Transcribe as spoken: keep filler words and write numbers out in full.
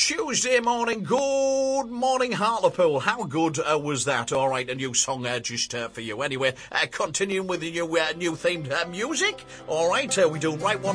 Tuesday morning. Good morning, Hartlepool. How good uh, was that? All right, a new song uh, just uh, for you. Anyway, uh, continuing with the new uh, new themed uh, music. All right, uh, we do right one.